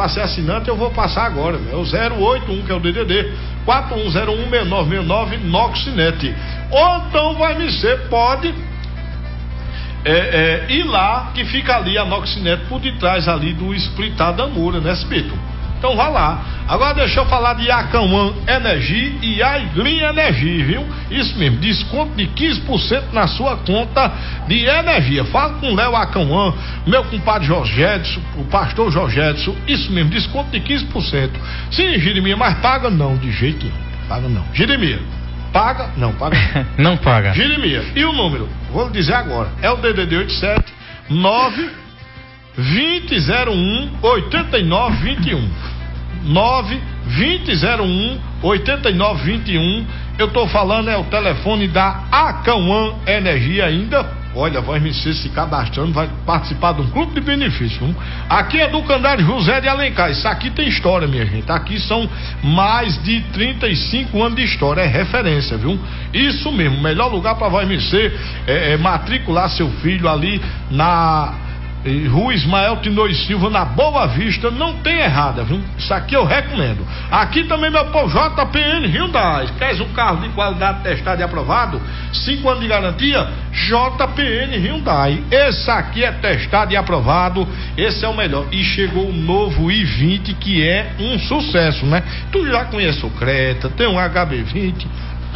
ser assinante, eu vou passar agora. É o 081, que é o DDD 41016969 Noxinet. Ou então vai me ser, pode ir lá, que fica ali a Noxinet por detrás ali do Splitar da Moura, né, Spito? Então vá lá. Agora deixa eu falar de Acauã Energia e Aigrim Energia, viu? Isso mesmo, desconto de 15% na sua conta de energia. Fala com o Léo Acauã, meu compadre Jorge Edson, o pastor Jorge Edson. Isso mesmo, desconto de 15%. Sim, Jeremias, mas paga não, de jeito nenhum. Paga não. Jeremias, paga? Não, paga não. Não paga. Jeremias, e o número? Vou lhe dizer agora. É o DDD 87 92001 8921. 92001 8921. Eu tô falando, é o telefone da Acauã Energia ainda. Olha, vai me ser se cadastrando, vai participar de um clube de benefício, viu? Aqui é do Candário José de Alencar. Isso aqui tem história, minha gente. Aqui são mais de 35 anos de história, é referência, viu? Isso mesmo, melhor lugar para vai me ser matricular seu filho ali na Rua Ismael Tinoy Silva, na Boa Vista. Não tem errada, viu? Isso aqui eu recomendo. Aqui também, meu povo, JPN Hyundai. Queres um carro de qualidade testado e aprovado? 5 anos de garantia? JPN Hyundai. Esse aqui é testado e aprovado. Esse é o melhor. E chegou o novo i20, que é um sucesso, né? Tu já conhece o Creta, tem um HB20.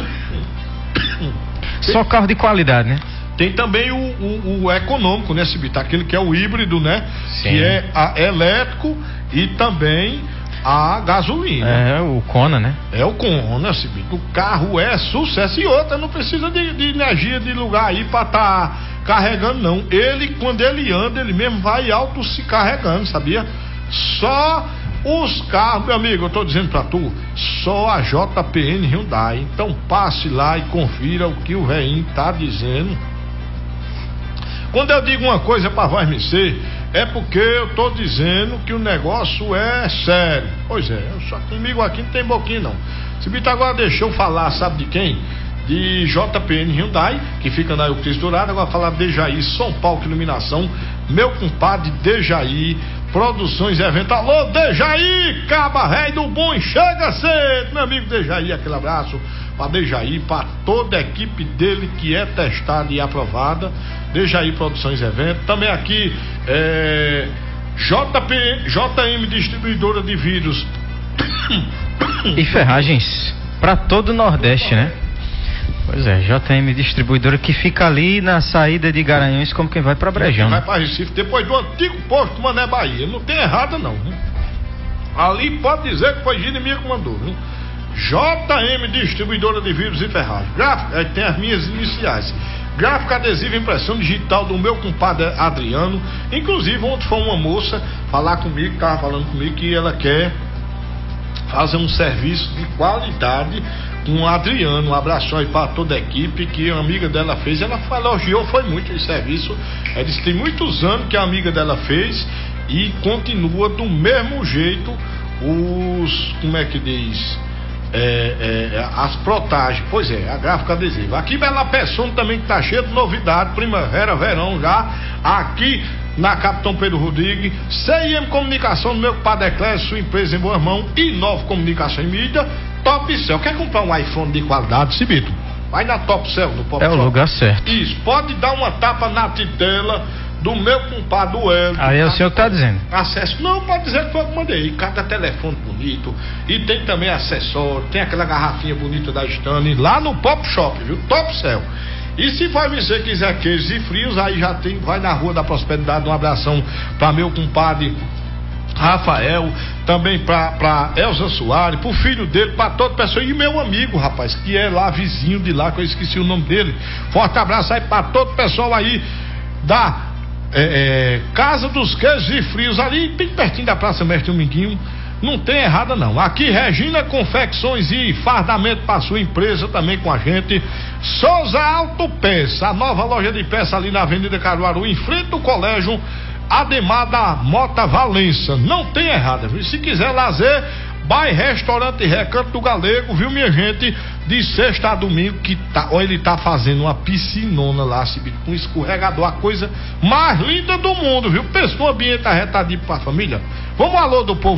Só carro de qualidade, né? Tem também o econômico, né, Cibita? Aquele que é o híbrido, né? Sim. Que é elétrico e também a gasolina. É o Kona, né? É o Kona, Cibita. O carro é sucesso. E outra, não precisa de energia de lugar aí pra tá carregando, não. Ele, quando ele anda, ele mesmo vai auto se carregando, sabia? Só os carros, meu amigo, eu tô dizendo pra tu, só a JPN Hyundai. Então passe lá e confira o que o velhinho tá dizendo. Quando eu digo uma coisa para voz me ser, é porque eu tô dizendo que o negócio é sério. Pois é, só comigo aqui não tem boquinha não. Cibita, agora deixa eu falar, sabe de quem? De JPN Hyundai, que fica na Euclides Dourado. Agora falar de Dejaí, São Paulo Iluminação, meu compadre Dejaí Produções e Eventos. Alô, Dejaí, caba rei do bom, chega cedo, meu amigo Dejaí, aquele abraço para Dejaí, para toda a equipe dele que é testada e aprovada. Dejaí Produções e Eventos. Também aqui JM Distribuidora de Vidros e ferragens para todo o Nordeste, né? Pois é, JM Distribuidora, que fica ali na saída de Garanhuns, como quem vai para Brejão. Vai para Recife, depois do antigo posto Mané Bahia. Não tem errado não, viu? Ali pode dizer que foi Jeremias que mandou, viu? JM Distribuidora de Vidros e Ferragens. Gráfica, tem as minhas iniciais. Gráfica adesiva, impressão digital do meu compadre Adriano. Inclusive, ontem foi uma moça falar comigo, estava falando comigo que ela quer fazer um serviço de qualidade com o Adriano. Um abraço aí para toda a equipe, que a amiga dela fez. Ela elogiou, foi muito esse serviço. Ela disse que tem muitos anos que a amiga dela fez e continua do mesmo jeito como é que diz? As protagens. Pois é, a gráfica adesiva. Aqui Bela Persona também, que tá cheio de novidade, primavera, verão já, aqui na Capitão Pedro Rodrigues. CIM Comunicação do meu compadre Eclésio, sua empresa em boas mãos. E Nova Comunicação e Mídia. Top Cell. Quer comprar um iPhone de qualidade, Cibito? Vai na Top Cell, no Pop É o lugar certo. Isso, pode dar uma tapa na titela do meu compadre Hélio. Aí é o senhor que tá dizendo. Acesso, não, pode dizer que foi eu que mandei. Cada telefone bonito. E tem também acessório, tem aquela garrafinha bonita da Stanley lá no Pop Shop, viu? Top Cell. E se você quiser queijos e frios, aí já tem, vai na Rua da Prosperidade. Um abração para meu compadre Rafael, também pra Elza Soares, pro filho dele, pra toda pessoa, e meu amigo, rapaz, que é lá vizinho de lá, que eu esqueci o nome dele. Forte abraço aí pra todo o pessoal aí da Casa dos Queijos e Frios, ali bem pertinho da Praça Mestre Dominguinho. Não tem errada não. Aqui Regina Confecções e Fardamento para sua empresa também com a gente. Souza Autopeça, a nova loja de peça ali na Avenida Caruaru, em frente ao colégio Ademar da Mota Valença. Não tem errada, viu? Se quiser lazer, vai Restaurante Recanto do Galego, viu, minha gente? De sexta a domingo, que ele tá fazendo uma piscinona lá, com escorregador, a coisa mais linda do mundo, viu? Pensou um ambiente arretadinho pra família? Vamos, alô do povo.